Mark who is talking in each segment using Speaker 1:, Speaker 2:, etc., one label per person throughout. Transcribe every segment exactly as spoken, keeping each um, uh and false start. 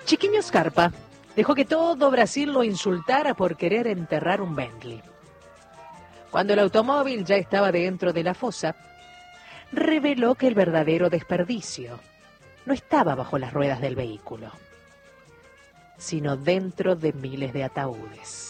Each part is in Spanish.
Speaker 1: Chiquinho Scarpa dejó que todo Brasil lo insultara por querer enterrar un Bentley. Cuando el automóvil ya estaba dentro de la fosa, reveló que el verdadero desperdicio no estaba bajo las ruedas del vehículo, sino dentro de miles de ataúdes.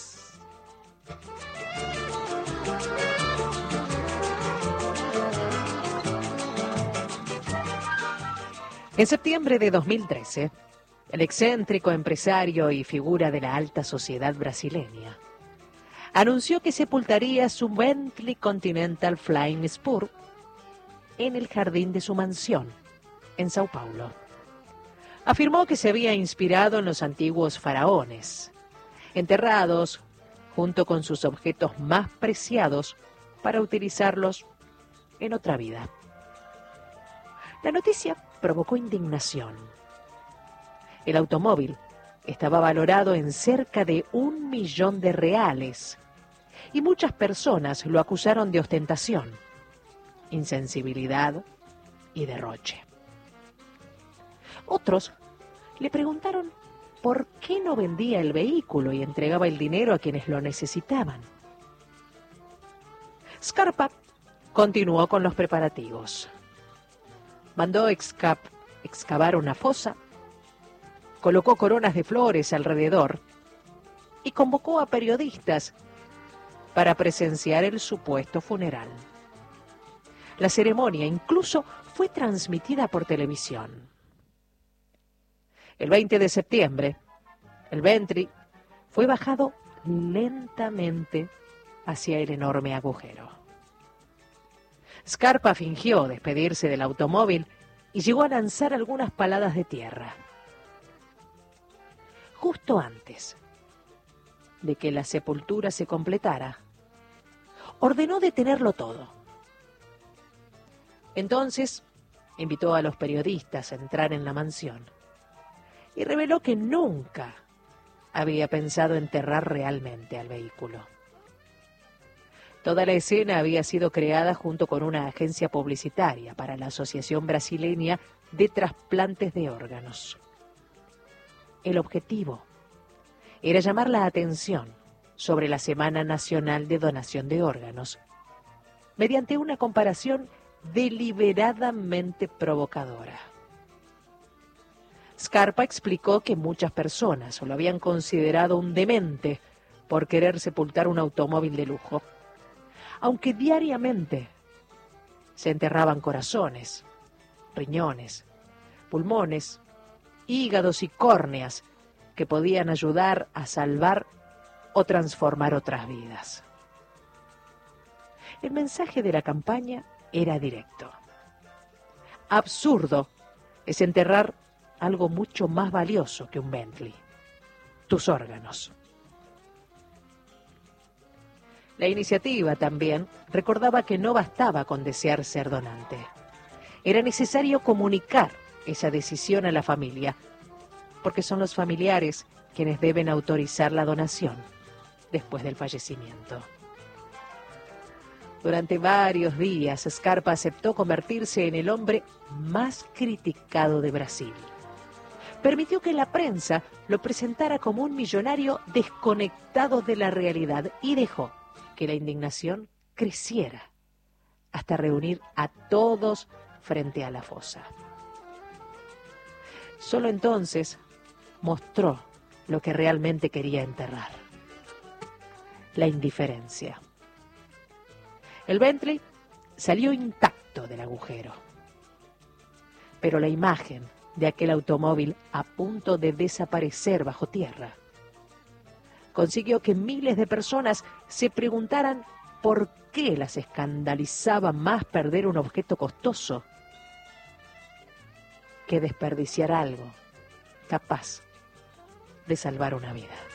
Speaker 1: En septiembre de dos mil trece, el excéntrico empresario y figura de la alta sociedad brasileña anunció que sepultaría su Bentley Continental Flying Spur en el jardín de su mansión, en Sao Paulo. Afirmó que se había inspirado en los antiguos faraones, enterrados junto con sus objetos más preciados para utilizarlos en otra vida. La noticia provocó indignación. El automóvil estaba valorado en cerca de un millón de reales y muchas personas lo acusaron de ostentación, insensibilidad y derroche. Otros le preguntaron por qué no vendía el vehículo y entregaba el dinero a quienes lo necesitaban. Scarpa continuó con los preparativos. Mandó excav excavar una fosa, colocó coronas de flores alrededor y convocó a periodistas para presenciar el supuesto funeral. La ceremonia incluso fue transmitida por televisión. El veinte de septiembre, el Bentley fue bajado lentamente hacia el enorme agujero. Scarpa fingió despedirse del automóvil y llegó a lanzar algunas paladas de tierra. Justo antes de que la sepultura se completara, ordenó detenerlo todo. Entonces, invitó a los periodistas a entrar en la mansión y reveló que nunca había pensado enterrar realmente al vehículo. Toda la escena había sido creada junto con una agencia publicitaria para la Asociación Brasileña de Trasplantes de Órganos. El objetivo era llamar la atención sobre la Semana Nacional de Donación de Órganos, mediante una comparación deliberadamente provocadora. Scarpa explicó que muchas personas lo habían considerado un demente por querer sepultar un automóvil de lujo, aunque diariamente se enterraban corazones, riñones, pulmones, hígados y córneas que podían ayudar a salvar o transformar otras vidas. El mensaje de la campaña era directo. Absurdo es enterrar algo mucho más valioso que un Bentley: tus órganos. La iniciativa también recordaba que no bastaba con desear ser donante. Era necesario comunicar esa decisión a la familia, porque son los familiares quienes deben autorizar la donación después del fallecimiento. Durante varios días, Scarpa aceptó convertirse en el hombre más criticado de Brasil. Permitió que la prensa lo presentara como un millonario desconectado de la realidad y dejó que la indignación creciera hasta reunir a todos frente a la fosa. Solo entonces mostró lo que realmente quería enterrar: la indiferencia. El Bentley salió intacto del agujero, pero la imagen de aquel automóvil a punto de desaparecer bajo tierra consiguió que miles de personas se preguntaran por qué las escandalizaba más perder un objeto costoso que desperdiciar algo capaz de salvar una vida.